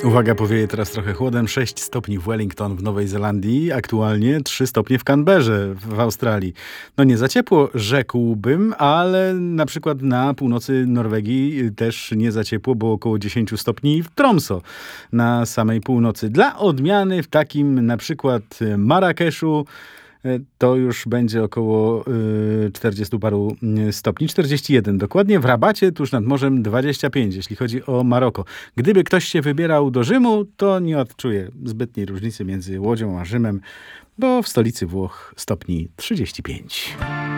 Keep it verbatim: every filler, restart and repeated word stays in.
Uwaga, powieje teraz trochę chłodem. sześć stopni w Wellington w Nowej Zelandii, aktualnie trzy stopnie w Canberrze w Australii. No nie za ciepło, rzekłbym, ale na przykład na północy Norwegii też nie za ciepło, bo około dziesięć stopni w Tromsø na samej północy. Dla odmiany w takim na przykład Marrakeszu to już będzie około czterdziestu paru stopni, czterdzieści jeden dokładnie. W Rabacie tuż nad morzem dwadzieścia pięć, jeśli chodzi o Maroko. Gdyby ktoś się wybierał do Rzymu, to nie odczuje zbytniej różnicy między Łodzią a Rzymem, bo w stolicy Włoch stopni trzydzieści pięć.